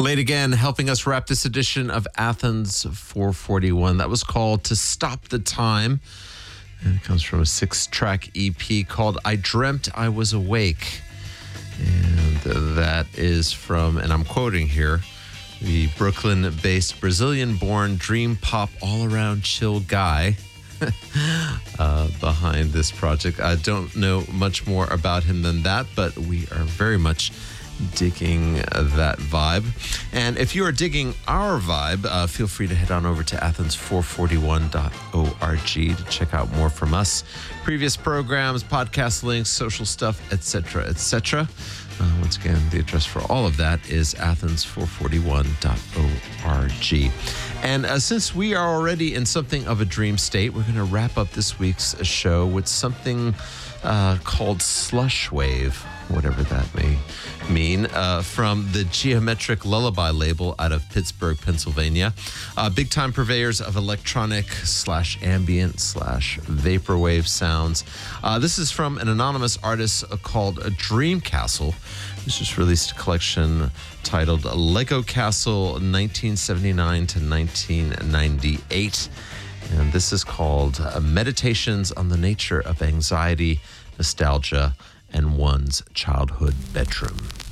Late Again, helping us wrap this edition of Athens 441. That was called To Stop the Time. And it comes from a 6-track EP called I Dreamt I Was Awake. And that is from, and I'm quoting here, the Brooklyn-based, Brazilian-born dream pop all-around chill guy behind this project. I don't know much more about him than that, but we are very much digging that vibe. And if you are digging our vibe, feel free to head on over to athens441.org to check out more from us. Previous programs, podcast links, social stuff, etc., etc. Once again, the address for all of that is athens441.org. And since we are already in something of a dream state, we're going to wrap up this week's show with something called Slush Wave, whatever that may mean, from the Geometric Lullaby label out of Pittsburgh, Pennsylvania. Big-time purveyors of electronic/ambient/vaporwave sounds. This is from an anonymous artist called Dream Castle, who's just released a collection titled Lego Castle 1979 to 1998. And this is called Meditations on the Nature of Anxiety, Nostalgia, and One's Childhood Bedroom.